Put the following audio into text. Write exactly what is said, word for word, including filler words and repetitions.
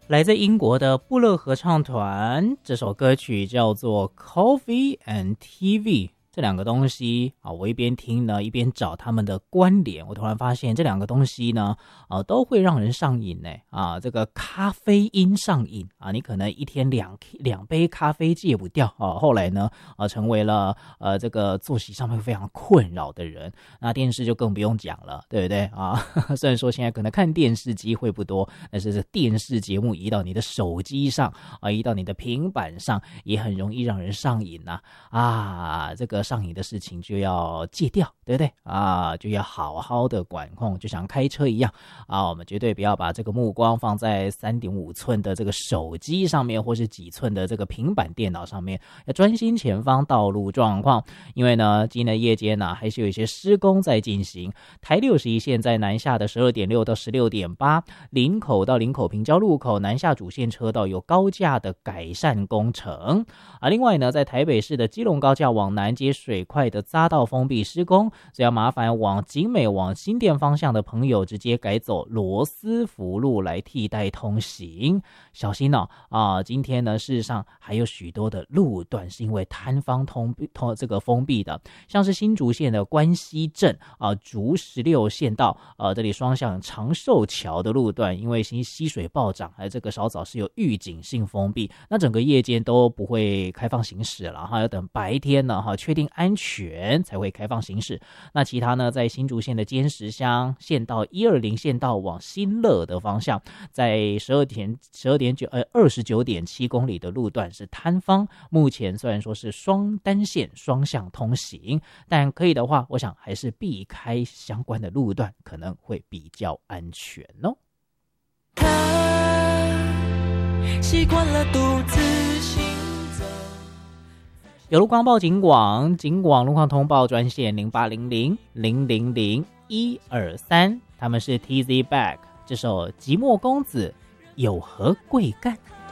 来自英国的布勒合唱团，这首歌曲叫做 Coffee and T V。这两个东西啊，我一边听呢，一边找他们的关联。我突然发现这两个东西呢，呃，都会让人上瘾呢。啊，这个咖啡因上瘾啊，你可能一天两两杯咖啡戒不掉啊。后来呢，呃，成为了呃这个作息上面非常困扰的人。那电视就更不用讲了，对不对啊？虽然说现在可能看电视机会不多，但是这电视节目移到你的手机上啊，移到你的平板上，也很容易让人上瘾呐。啊，这个。上瘾的事情就要戒掉，对不对啊？就要好好的管控，就像开车一样啊，我们绝对不要把这个目光放在 三点五寸的这个手机上面，或是几寸的这个平板电脑上面，要专心前方道路状况。因为呢，今天的夜间呢，还是有一些施工在进行。台六十一线在南下的十二点六到十六点八，林口到林口平交路口南下主线车道有高架的改善工程啊。另外呢，在台北市的基隆高架往南接水块的匝道封闭施工，所以要麻烦往景美往新店方向的朋友直接改走罗斯福路来替代通行，小心哦啊！今天呢，事实上还有许多的路段是因为摊方通通这个封闭的，像是新竹县的关西镇啊，竹十六线道啊，这里双向长寿桥的路段，因为溪溪水暴涨，还这个稍早是有预警性封闭，那整个夜间都不会开放行驶了哈，要等白天呢哈，确定安全才会开放行驶。那其他呢，在新竹县的尖石乡县道一二零线道往新乐的方向，在十二点十二点九呃二十九点七公里的路段是摊方，目前虽然说是双单线双向通行，但可以的话，我想还是避开相关的路段，可能会比较安全哦。他习惯了独自行走。有路光报警广，警广路况通报专线零八零零零零零一二三，他们是 T Z Bag， 这首《寂寞公子有何贵干》。